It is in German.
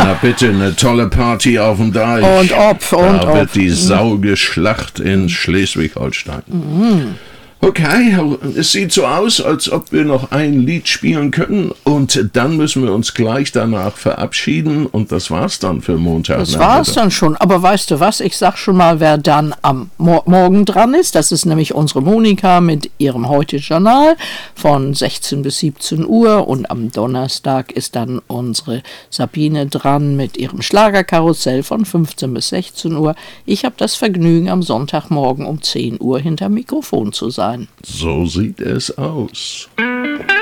Na bitte, eine tolle Party auf dem Deich. Da wird die Sau geschlacht in Schleswig-Holstein. Okay, es sieht so aus, als ob wir noch ein Lied spielen können und dann müssen wir uns gleich danach verabschieden und das war's dann für Montag. Das war's dann schon, aber weißt du was, ich sag schon mal, wer dann am Morgen dran ist, das ist nämlich unsere Monika mit ihrem Heute-Journal von 16 bis 17 Uhr und am Donnerstag ist dann unsere Sabine dran mit ihrem Schlagerkarussell von 15 bis 16 Uhr. Ich habe das Vergnügen, am Sonntagmorgen um 10 Uhr hinter Mikrofon zu sein. So sieht es aus.